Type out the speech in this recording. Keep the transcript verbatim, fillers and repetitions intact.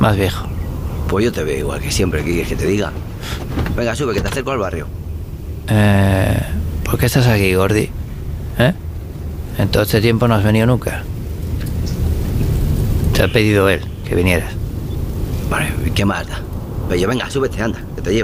Más viejo. Pues yo te veo igual que siempre. ¿Qué quieres que te diga? Venga, sube, que te acerco al barrio. Eh, ¿Por qué estás aquí, Gordi? ¿Eh? En todo este tiempo no has venido nunca. Te ha pedido él que vinieras. Vale, ¿qué más da? Pero yo, venga, súbete, anda, que te llevo.